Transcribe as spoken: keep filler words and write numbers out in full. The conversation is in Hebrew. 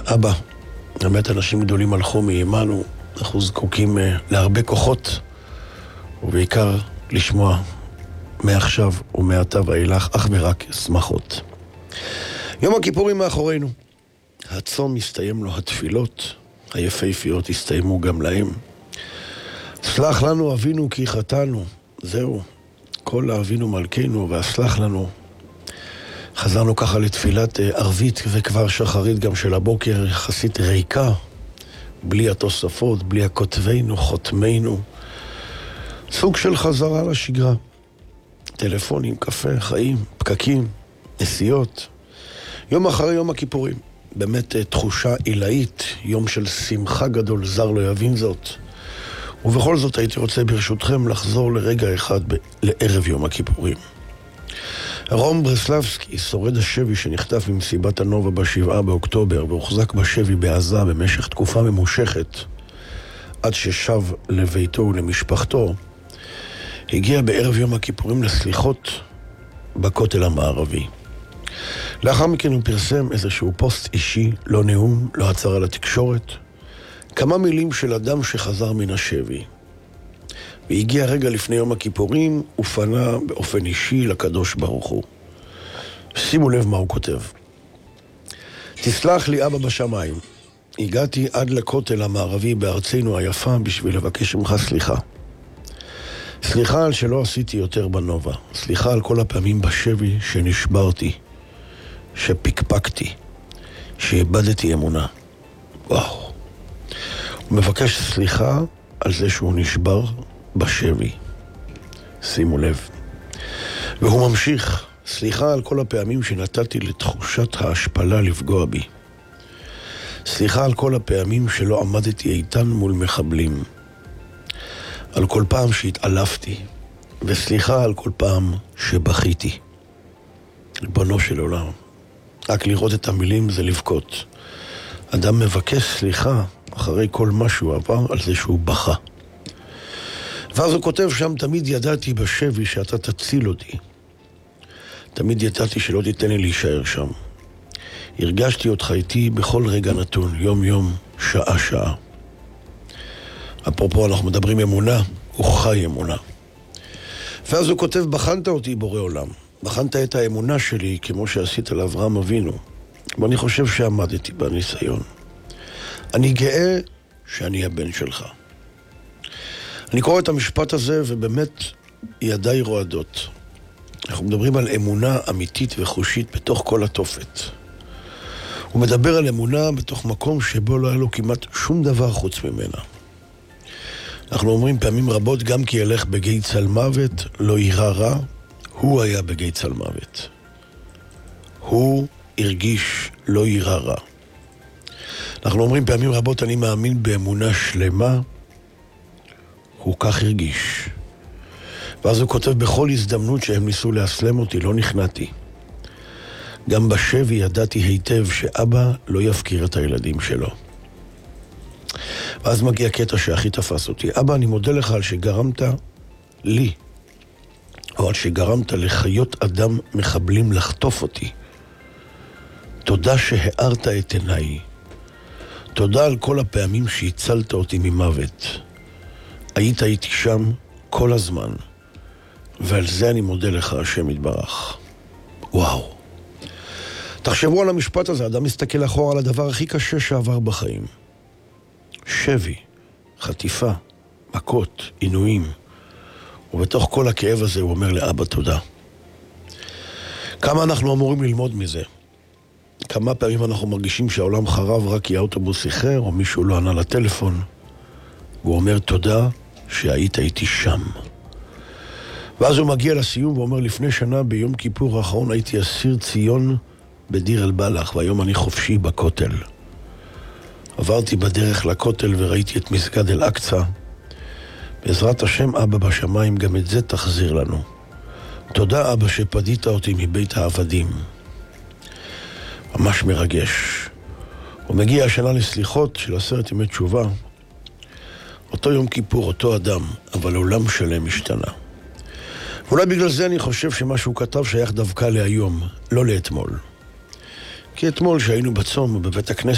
אבא, באמת אנשים גדולים הלכו מעמנו, אנחנו זקוקים uh, להרבה כוחות, ובעיקר לשמוע מעכשיו ומעתה ואילך אך ורק שמחות. יום הכיפורים מאחורינו. הצום הסתיים לו, התפילות היפהפיות הסתיימו גם להם. סלח לנו אבינו כי חטאנו, זהו, כל אבינו מלכנו והסלח לנו. חזרנו ככה לתפילת ערבית וכבר שחרית גם של הבוקר, יחסית ריקה, בלי התוספות, בלי הכותבינו, חותמינו. סוג של חזרה לשגרה. טלפונים, קפה, חיים, פקקים, נסיעות. יום אחרי יום הכיפורים. באמת תחושה עילאית, יום של שמחה גדול, זר לא יבין זאת. ובכל זאת הייתי רוצה ברשותכם לחזור לרגע אחד ב- לערב יום הכיפורים. רום ברסלבסקי, שורד השבי שנחטף ממסיבת הנובה בשבעה באוקטובר והוחזק בשבי בעזה במשך תקופה ממושכת עד ששב לביתו ולמשפחתו, הגיע בערב יום הכיפורים לסליחות בכותל המערבי. לאחר מכן הוא פרסם איזשהו פוסט אישי, לא נאום, לא הצהרה לתקשורת, כמה מילים של אדם שחזר מן השבי. והגיע רגע לפני יום הכיפורים ופנה באופן אישי לקדוש ברוך הוא. שימו לב מה הוא כותב. תסלח לי אבא בשמיים, הגעתי עד לכותל המערבי בארצנו היפה בשביל לבקש ממך סליחה. סליחה על שלא עשיתי יותר בנובה. סליחה על כל הפעמים בשבי שנשברתי, שפקפקתי, שאיבדתי אמונה. וואו. הוא מבקש סליחה על זה שהוא נשבר בשבי. שימו לב. והוא ממשיך. סליחה על כל הפעמים שנתתי לתחושת ההשפלה לפגוע בי. סליחה על כל הפעמים שלא עמדתי איתן מול מחבלים. על כל פעם שהתעלפתי. וסליחה על כל פעם שבכיתי. ריבונו של עולם. רק לראות את המילים זה לבכות. אדם מבקש סליחה אחרי כל מה שהוא עבר על זה שהוא בכה. ואז הוא כותב שם, תמיד ידעתי בשבי שאתה תציל אותי. תמיד ידעתי שלא תיתן לי להישאר שם. הרגשתי אותך איתי בכל רגע נתון, יום יום, שעה שעה. אפרופו אנחנו מדברים אמונה, הוא חי אמונה. ואז הוא כותב, בחנת אותי בורא עולם. בחנת את האמונה שלי כמו שעשית לאברהם אבינו. ואני חושב שעמדתי בניסיון. אני גאה שאני הבן שלך. אני קורא את המשפט הזה ובאמת ידיי רועדות. אנחנו מדברים על אמונה אמיתית וחושית בתוך כל התופת. הוא מדבר על אמונה בתוך מקום שבו לא היה לו כמעט שום דבר חוץ ממנה. אנחנו אומרים פעמים רבות, גם כי ילך בגיא צל מוות, לא יירא רע, הוא היה בגיא צל מוות. הוא הרגיש לא יירא רע. אנחנו אומרים פעמים רבות, אני מאמין באמונה שלמה, הוא כך הרגיש. ואז הוא כותב, בכל הזדמנות שהם ניסו להסלם אותי, לא נכנעתי. גם בשבי ידעתי היטב שאבא לא יפקיר את הילדים שלו. ואז מגיע קטע שהכי תפס אותי. אבא, אני מודה לך על שגרמת לי, או על שגרמת לחיות אדם מחבלים לחטוף אותי. תודה שהארת את עיניי. תודה על כל הפעמים שהצלת אותי ממוות. היית איתי שם כל הזמן, ועל זה אני מודה לך, השם יתברך. וואו. תחשבו על המשפט הזה, אדם מסתכל אחורה על הדבר הכי קשה שעבר בחיים. שבי, חטיפה, מכות, עינויים. ובתוך כל הכאב הזה הוא אומר לאבא תודה. כמה אנחנו אמורים ללמוד מזה? כמה פעמים אנחנו מרגישים שהעולם חרב רק כי האוטובוס איחר, או מישהו לא ענה לטלפון. והוא אומר תודה שהיית איתי שם. ואז הוא מגיע לסיום ואומר, לפני שנה ביום כיפור האחרון הייתי אסיר ציון בדיר אל בלח, והיום אני חופשי בכותל. עברתי בדרך לכותל וראיתי את מסגד אל אקצה. בעזרת השם אבא בשמיים, גם את זה תחזיר לנו. תודה אבא שפדית אותי מבית העבדים. ממש מרגש. הוא מגיע השנה לסליחות של עשרת ימי תשובה. אותו יום כיפור, אותו אדם, אבל עולם שלם השתנה. ואולי בגלל זה אני חושב שמה שהוא כתב שייך דווקא להיום, לא לאתמול. כי אתמול שהיינו בצום בבית הכנסת,